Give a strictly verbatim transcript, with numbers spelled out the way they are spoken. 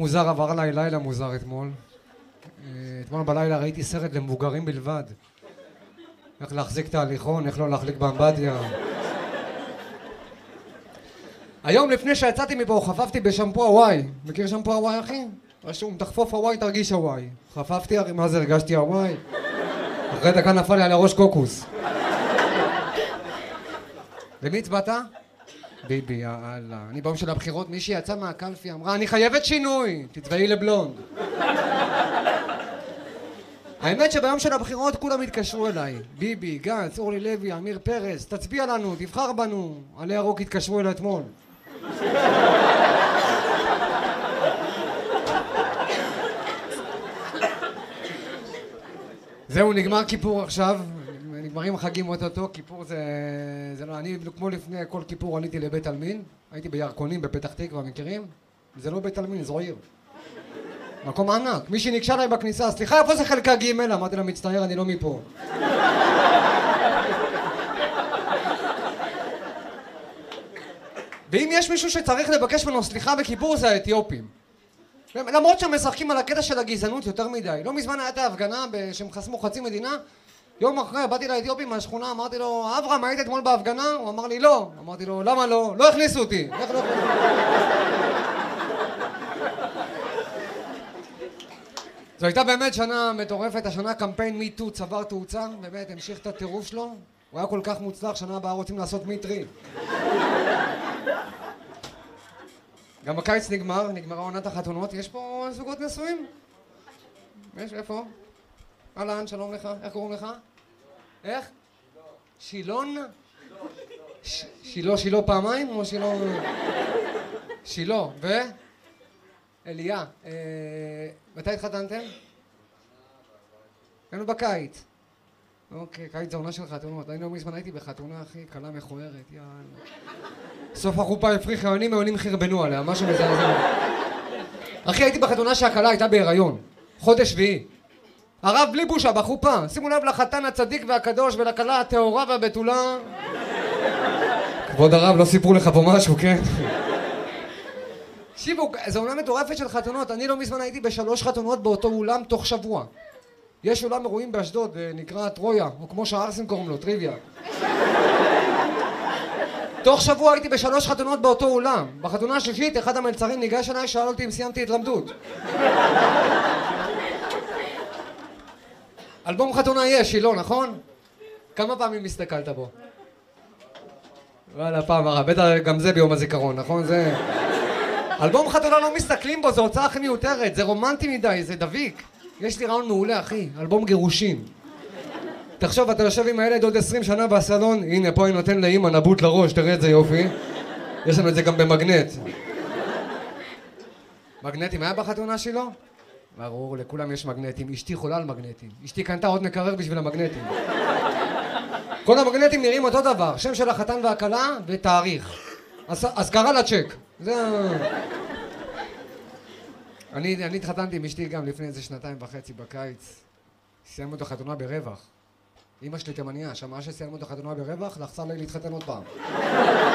מוזר עבר עליי לילה מוזר אתמול. אתמול בלילה ראיתי סרט למבוגרים בלבד. איך להחזיק את ההליכון, איך לא להחליק באמבטיה. היום לפני שיצאתי מפה חפפתי בשמפו הוואי. מכיר שמפו הוואי אחי? רשום תחפוף הוואי תרגיש הוואי. חפפתי, מה זה הרגשתי הוואי? אחרי דקה נפל לי על הראש קוקוס. למי הצבעת? ביבי, יאללה. אני ביום של הבחירות, מישהי יצאה מהקלפי, אמרה, אני חייבת שינוי, תצבעי לבלונד. האמת שביום של הבחירות כולם התקשרו אליי. ביבי, גנץ, אורלי לוי, אמיר פרס, תצביע לנו, תבחר בנו. עלי ירוק התקשרו אליי אתמול. זהו, נגמר כיפור עכשיו. נגמרים החגים אותו, כיפור זה... זה לא... אני, כמו לפני כל כיפור, עליתי לבית עלמין. הייתי בירקונים בפתח תקווה, מכירים? זה לא בית עלמין, זו עיר. מקום ענק. מישהי ניגשה אליי בכניסה, סליחה, איפה זה חלקה ג'? אמרתי לה, מצטער, אני לא מפה. ואם יש מישהו שצריך לבקש ממנו סליחה בכיפור, זה האתיופים. למרות שהם משחקים על הקטע של הגזענות יותר מדי. לא מזמן הייתה ההפגנה שהם חסמו חצי מדינה. יום אחרי באתי לאתיופים מהשכונה, אמרתי לו, אברהם, היית אתמול בהפגנה? הוא אמר לי, לא. אמרתי לו, למה לא? לא הכניסו אותי. איך לא הכניסו? זו הייתה באמת שנה מטורפת, השנה קמפיין מי טו צבר תאוצה, באמת המשיך את הטירוף שלו. הוא היה כל כך מוצלח, שנה הבאה רוצים לעשות מי טרי. גם הקיץ נגמר, נגמרה עונת החתונות. יש פה זוגות נשואים? יש, איפה? אהלן, שלום לך. איך קוראים לך? איך? שילון? שילה, שילה פעמיים או שילה? שילה, ו? אליה. מתי התחתנתם? היינו בקיץ. אוקיי, קיץ זה עונה של חתונות. אני לא מזמן הייתי בחתונה, אחי, קלה מכוערת, יאללה. סוף החופה הפריך היונים, היונים חרבנו עליה, משהו מזעזע. אחי, הייתי בחתונה שהקלה הייתה בהיריון. חודש שביעי. הרב בלי בושה בחופה. שימו לב לחתן הצדיק והקדוש ולקלה הטהורה והבתולה. כבוד הרב, לא סיפרו לך פה משהו, כן? תקשיבו, זו עונה מטורפת של חתונות. אני לא מזמן הייתי בשלוש חתונות באותו אולם תוך שבוע. יש אולם אירועים באשדוד, נקרא טרויה, או כמו שהארסים קוראים לו, טריוויה. תוך שבוע הייתי בשלוש חתונות באותו אולם. בחתונה השלישית, אחד המלצרים ניגש אליי, שאל אותי אם סיימתי התלמדות. אלבום חתונה יש, שילה, נכון? כמה פעמים הסתכלת בו? וואלה, פעם הרע, בטח גם זה ביום הזיכרון, נכון? זה... אלבום חתונה לא מסתכלים בו, זו הוצאה הכי מיותרת, זה רומנטי מדי, זה דביק. יש לי רעיון מעולה, אחי, אלבום גירושים. תחשוב, אתה יושב עם הילד עוד עשרים שנה בסלון, הנה, פה אני נותן לאמא נבוט לראש, תראה את זה יופי. יש לנו את זה גם במגנט. מגנטים, היה בחתונה שלו? ברור, לכולם יש מגנטים. אשתי חולה על מגנטים. אשתי קנתה עוד מקרר בשביל המגנטים. כל המגנטים נראים אותו דבר, שם של החתן והכלה ותאריך. אז קרא לצ'ק. זה... אני, אני התחתנתי עם אשתי גם לפני איזה שנתיים וחצי בקיץ. סיימנו את החתונה ברווח. אמא שלי תימניה, שמעה שסיימנו את החתונה ברווח, לחצה לי להתחתן עוד פעם.